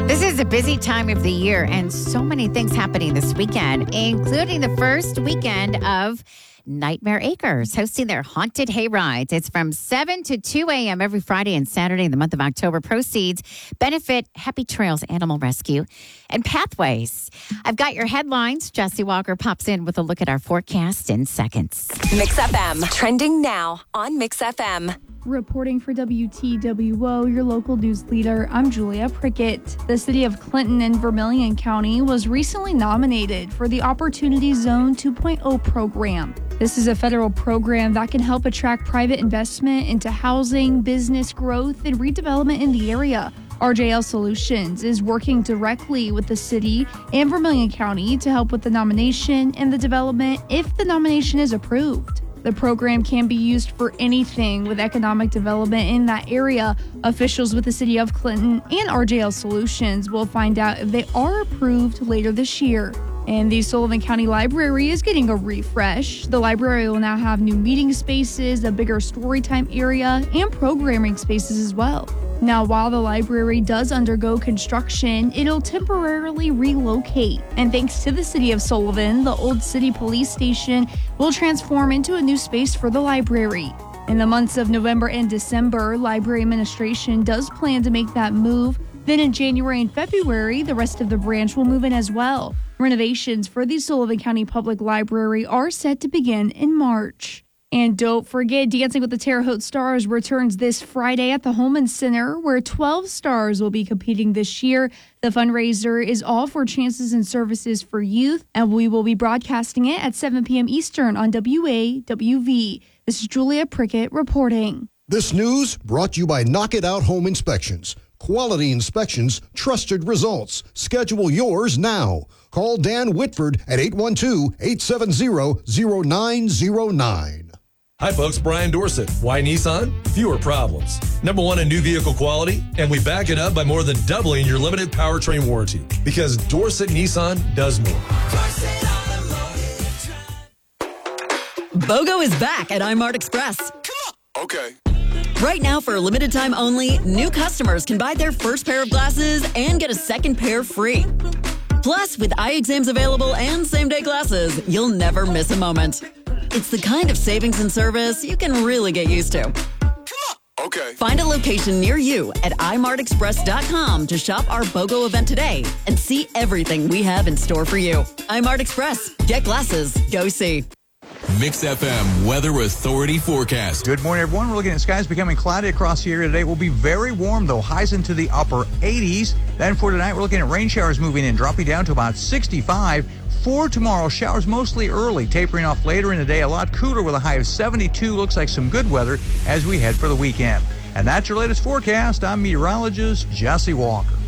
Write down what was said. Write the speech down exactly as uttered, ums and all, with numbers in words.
This is a busy time of the year and so many things happening this weekend, including the first weekend of Nightmare Acres hosting their Haunted Hayrides. It's from seven to two a.m. every Friday and Saturday in the month of October. Proceeds benefit Happy Trails Animal Rescue and Pathways. I've got your headlines. Jesse Walker pops in with a look at our forecast in seconds. Mix F M, trending now on Mix F M. Reporting for W T W O, your local news leader, I'm Julia Prickett. The city of Clinton in Vermilion County was recently nominated for the Opportunity Zone two point oh program. This is a federal program that can help attract private investment into housing, business growth, and redevelopment in the area. R J L Solutions is working directly with the city and Vermilion County to help with the nomination and the development if the nomination is approved. The program can be used for anything with economic development in that area. Officials with the city of Clinton and R J L Solutions will find out if they are approved later this year. And the Sullivan County Library is getting a refresh. The library will now have new meeting spaces, a bigger story time area, and programming spaces as well. Now, while the library does undergo construction, it'll temporarily relocate. And thanks to the city of Sullivan, the old city police station will transform into a new space for the library. In the months of November and December, library administration does plan to make that move. Then in January and February, the rest of the branch will move in as well. Renovations for the Sullivan County Public Library are set to begin in March. And don't forget, Dancing with the Terre Haute Stars returns this Friday at the Holman Center, where twelve stars will be competing this year. The fundraiser is all for chances and services for youth, and we will be broadcasting it at seven p.m. Eastern on W A W V. This is Julia Prickett reporting. This news brought to you by Knock It Out Home Inspections. Quality inspections, trusted results. Schedule yours now. Call Dan Whitford at eight one two, eight seven zero, zero nine zero nine. Hi folks, Brian Dorsett. Why Nissan? Fewer problems. Number one in new vehicle quality, and we back it up by more than doubling your limited powertrain warranty. Because Dorsett Nissan does more. BOGO is back at iMart Express. Come on. Okay. Right now, for a limited time only, new customers can buy their first pair of glasses and get a second pair free. Plus, with eye exams available and same-day glasses, you'll never miss a moment. It's the kind of savings and service you can really get used to. Come on. Okay. Find a location near you at i mart express dot com to shop our BOGO event today and see everything we have in store for you. iMart Express. Get glasses. Go see. Mix F M Weather Authority forecast. Good morning, everyone. We're looking at skies becoming cloudy across the area today. It will be very warm, though. Highs into the upper eighties. Then for tonight, we're looking at rain showers moving in, dropping down to about sixty-five. For tomorrow, showers mostly early, tapering off later in the day. A lot cooler with a high of seventy-two. Looks like some good weather as we head for the weekend. And that's your latest forecast. I'm meteorologist Jesse Walker.